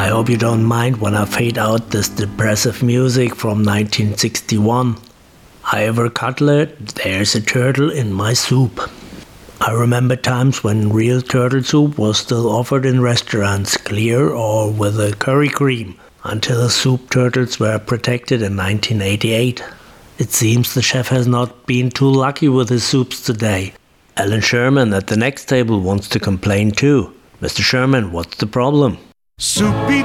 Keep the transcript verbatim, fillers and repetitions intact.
I hope you don't mind when I fade out this depressive music from nineteen sixty-one. Ivor Cutler, there's a turtle in my soup. I remember times when real turtle soup was still offered in restaurants, clear or with a curry cream, until soup turtles were protected in nineteen eighty-eight. It seems the chef has not been too lucky with his soups today. Alan Sherman at the next table wants to complain too. Mister Sherman, what's the problem? Soupy